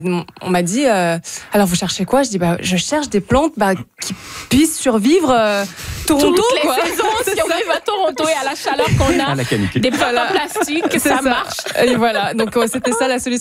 On m'a dit, alors vous cherchez quoi? Je dis, je cherche des plantes qui puissent survivre Toronto. Toutes les saisons, si on arrive à Toronto et à la chaleur qu'on a, À la canicule. des plantes en plastique, ça marche. Et voilà, donc c'était ça la solution.